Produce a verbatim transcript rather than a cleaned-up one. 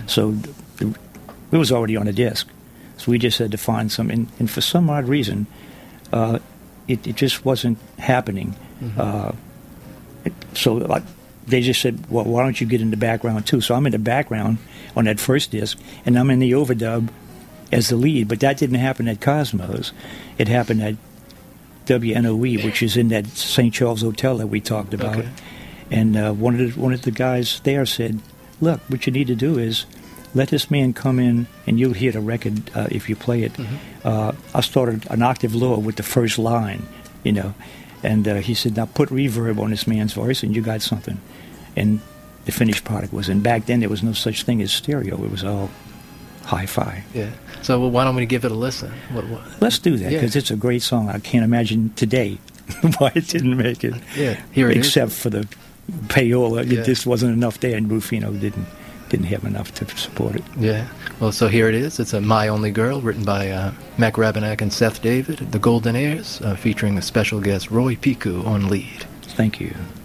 So the, it was already on a disc. So we just had to find some, and, and for some odd reason, uh, it, it just wasn't happening. Mm-hmm. Uh, it, so like, they just said, well, why don't you get in the background too? So I'm in the background on that first disc, and I'm in the overdub as the lead. But that didn't happen at Cosmos. It happened at W N O E, which is in that Saint Charles Hotel that we talked about. Okay. And uh, one of the, one of the guys there said, look, what you need to do is let this man come in, and you'll hear the record uh, if you play it. Mm-hmm. Uh, I started an octave lower with the first line, you know. And uh, he said, now put reverb on this man's voice, and you got something. And the finished product was, and back then there was no such thing as stereo. It was all hi-fi. Yeah. So well, why don't we give it a listen? What, what? Let's do that, because yeah. it's a great song. I can't imagine today why it didn't make it. Yeah, here it Except is. for the payola. Yeah. It just wasn't enough there, and Rufino didn't didn't have enough to support it. Yeah. Well, so here it is. It's a My Only Girl, written by uh, Mac Rabenak and Seth David, The Golden Heirs, uh, featuring a special guest, Roy Piku, on lead. Thank you.